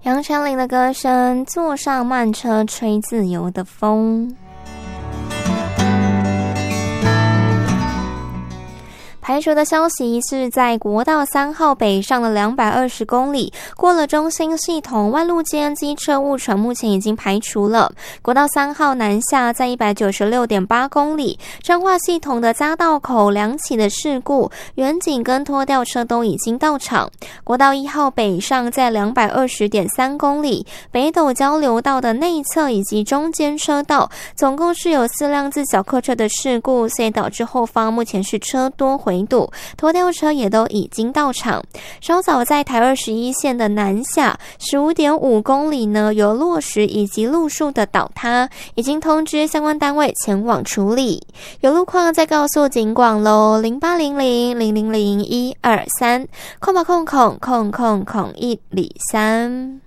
杨丞琳的歌声，坐上慢车吹自由的风。排除的消息是在国道3号北上的220公里，过了中心系统，万路间机车误闯目前已经排除了。国道3号南下在 196.8 公里，彰化系统的匝道口2起的事故，远警跟拖吊车都已经到场。国道1号北上在 220.3 公里，北斗交流道的内侧以及中间车道，总共是有4辆自小客车的事故，所以导致后方目前是车多回堵，拖吊车也都已经到场。稍早在台21线的南下 15.5 公里呢，有落石以及路树的倒塌，已经通知相关单位前往处理。有路况再告诉警广咯，0800000123，空103。